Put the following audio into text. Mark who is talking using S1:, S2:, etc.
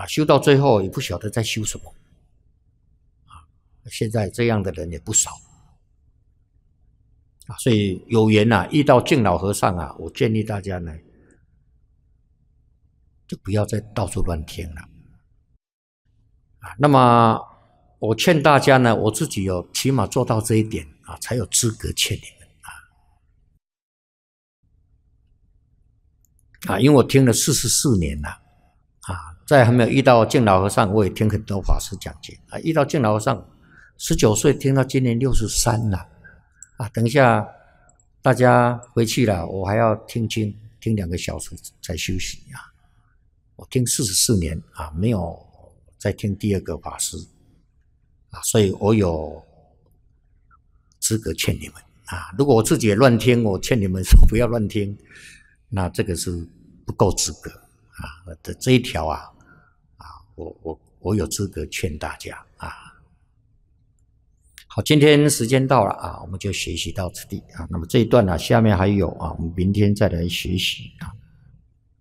S1: 修到最后也不晓得在修什么现在这样的人也不少所以有缘遇到敬老和尚我建议大家呢，就不要再到处乱听了那么我劝大家呢，我自己有起码做到这一点才有资格劝你们因为我听了44年了在还没有遇到敬老和尚，我也听很多法师讲解遇到敬老和尚，19岁听到今年63了等一下大家回去了，我还要听2个小时才休息我听44年没有再听第二个法师所以我有资格劝你们如果我自己也乱听，我劝你们说不要乱听，那这个是不够资格这一条我有资格劝大家好，今天时间到了我们就学习到此地那么这一段下面还有我们明天再来学习